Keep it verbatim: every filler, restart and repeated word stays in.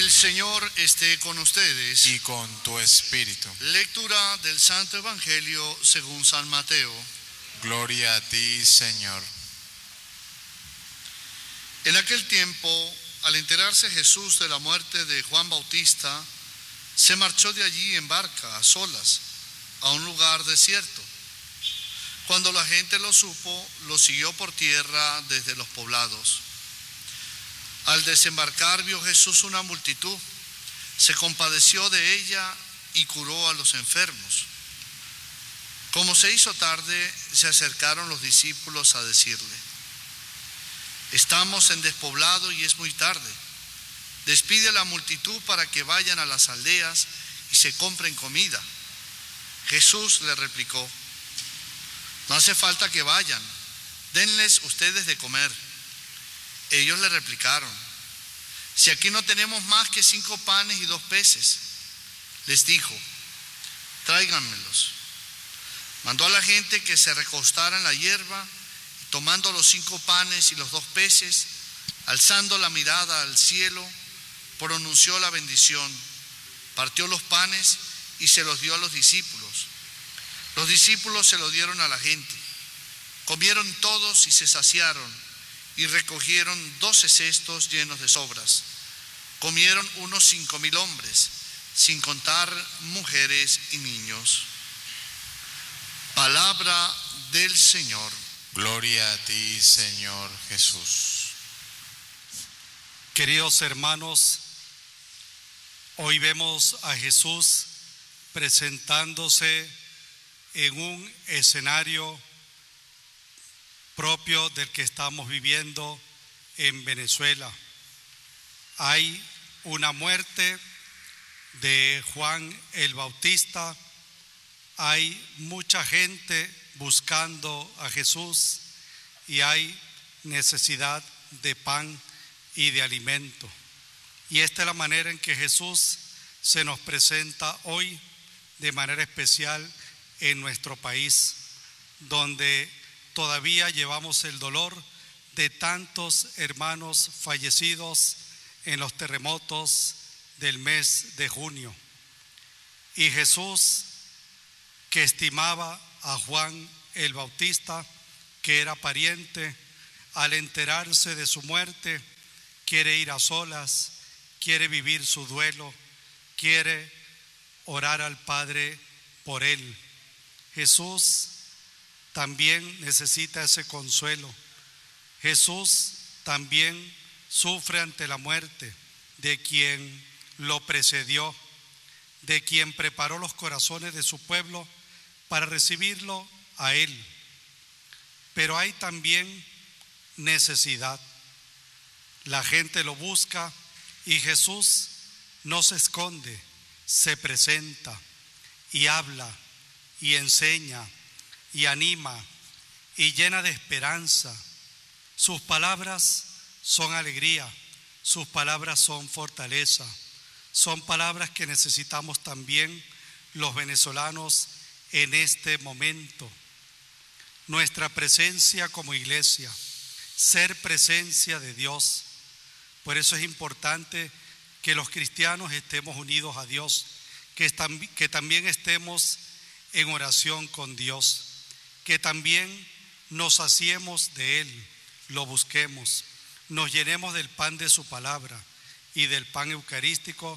El Señor esté con ustedes. Y con tu espíritu. Lectura del Santo Evangelio según San Mateo. Gloria a ti, Señor. En aquel tiempo, al enterarse Jesús de la muerte de Juan Bautista, se marchó de allí en barca, a solas, a un lugar desierto. Cuando la gente lo supo, lo siguió por tierra desde los poblados. Al desembarcar vio Jesús una multitud, se compadeció de ella y curó a los enfermos. Como se hizo tarde, se acercaron los discípulos a decirle: estamos en despoblado y es muy tarde. Despide a la multitud para que vayan a las aldeas y se compren comida. Jesús le replicó: no hace falta que vayan, denles ustedes de comer. Ellos le replicaron: si aquí no tenemos más que cinco panes y dos peces. Les dijo: tráiganmelos. Mandó a la gente que se recostara en la hierba, y tomando los cinco panes y los dos peces, alzando la mirada al cielo, pronunció la bendición, partió los panes y se los dio a los discípulos. Los discípulos se lo dieron a la gente. Comieron todos y se saciaron, y recogieron doce cestos llenos de sobras. Comieron unos cinco mil hombres, sin contar mujeres y niños. Palabra del Señor. Gloria a ti, Señor Jesús. Queridos hermanos, hoy vemos a Jesús presentándose en un escenario propio del que estamos viviendo en Venezuela. Hay una muerte de Juan el Bautista, hay mucha gente buscando a Jesús y hay necesidad de pan y de alimento. Y esta es la manera en que Jesús se nos presenta hoy de manera especial en nuestro país, donde todavía llevamos el dolor de tantos hermanos fallecidos en los terremotos del mes de junio. Y Jesús, que estimaba a Juan el Bautista, que era pariente, al enterarse de su muerte, quiere ir a solas, quiere vivir su duelo, quiere orar al Padre por él. Jesús también necesita ese consuelo. Jesús también sufre ante la muerte de quien lo precedió, de quien preparó los corazones de su pueblo para recibirlo a él. Pero hay también necesidad. La gente lo busca y Jesús no se esconde, se presenta y habla y enseña y anima y llena de esperanza. Sus palabras son alegría, sus palabras son fortaleza, son palabras que necesitamos también los venezolanos en este momento. Nuestra presencia como iglesia, ser presencia de Dios. Por eso es importante que los cristianos estemos unidos a Dios, que, que también estemos en oración con Dios, que también nos saciemos de Él, lo busquemos, nos llenemos del pan de su palabra y del pan eucarístico